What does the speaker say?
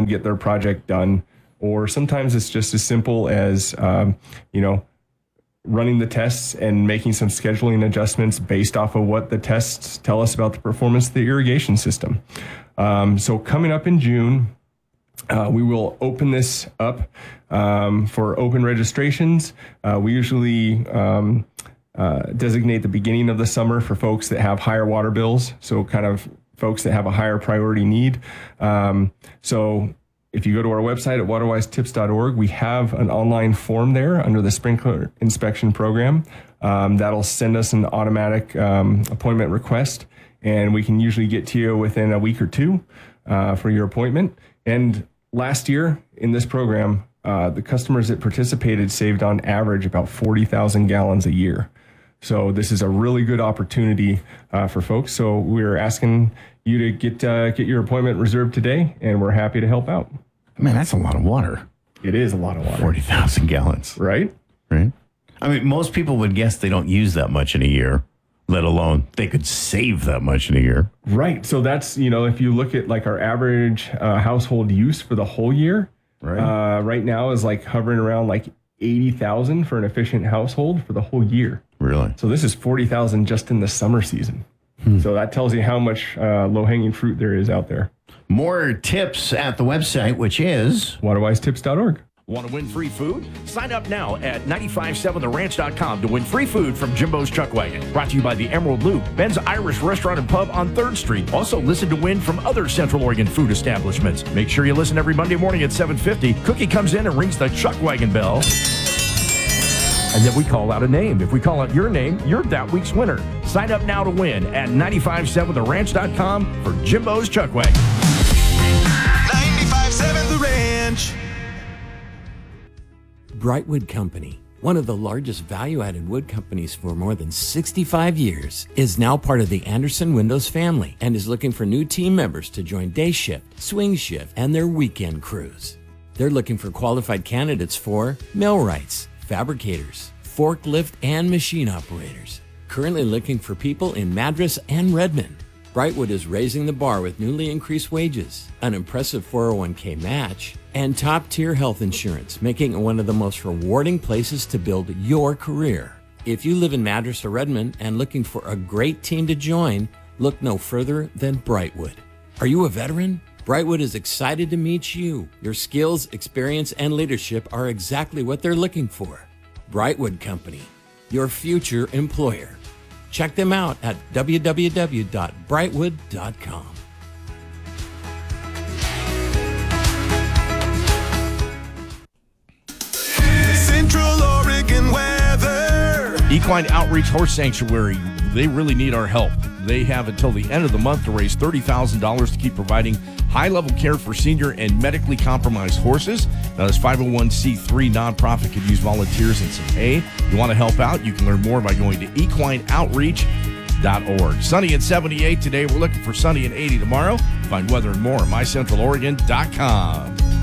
them get their project done. Or sometimes it's just as simple as, running the tests and making some scheduling adjustments based off of what the tests tell us about the performance of the irrigation system. So coming up in June, we will open this up for open registrations. We usually designate the beginning of the summer for folks that have higher water bills, so kind of folks that have a higher priority need. So if you go to our website at waterwisetips.org, we have an online form there under the sprinkler inspection program. That'll send us an automatic appointment request, and we can usually get to you within a week or two for your appointment. And last year in this program, the customers that participated saved on average about 40,000 gallons a year. So this is a really good opportunity for folks. So we're asking you to get your appointment reserved today, and we're happy to help out. Man, that's a lot of water. It is a lot of water. 40,000 gallons. Right? Right. I mean, most people would guess they don't use that much in a year, let alone they could save that much in a year. Right. So that's, if you look at like our average household use for the whole year, right now is like hovering around like 80,000 for an efficient household for the whole year. Really? So this is 40,000 just in the summer season. So that tells you how much low-hanging fruit there is out there. More tips at the website, which is waterwisetips.org. Want to win free food? Sign up now at 957theranch.com to win free food from Jimbo's Chuck Wagon. Brought to you by the Emerald Loop, Ben's Irish Restaurant and Pub on 3rd Street. Also listen to win from other Central Oregon food establishments. Make sure you listen every Monday morning at 7:50. Cookie comes in and rings the Chuck Wagon bell. And then we call out a name. If we call out your name, you're that week's winner. Sign up now to win at 957theranch.com for Jimbo's Chuck Wagon. 95.7 The Ranch. Brightwood Company, one of the largest value-added wood companies for more than 65 years, is now part of the Anderson Windows family and is looking for new team members to join day shift, swing shift, and their weekend crews. They're looking for qualified candidates for millwrights, fabricators, forklift, and machine operators. Currently looking for people in Madras and Redmond. Brightwood is raising the bar with newly increased wages, an impressive 401k match, and top-tier health insurance, making it one of the most rewarding places to build your career. If you live in Madras or Redmond and looking for a great team to join, look no further than Brightwood. Are you a veteran? Brightwood is excited to meet you. Your skills, experience, and leadership are exactly what they're looking for. Brightwood Company, your future employer. Check them out at www.brightwood.com. Central Oregon weather. Equine Outreach Horse Sanctuary, they really need our help. They have until the end of the month to raise $30,000 to keep providing high-level care for senior and medically compromised horses. Now, this 501c3 nonprofit could use volunteers and some pay. If you want to help out, you can learn more by going to equineoutreach.org. Sunny and 78 today. We're looking for sunny and 80 tomorrow. Find weather and more at mycentraloregon.com.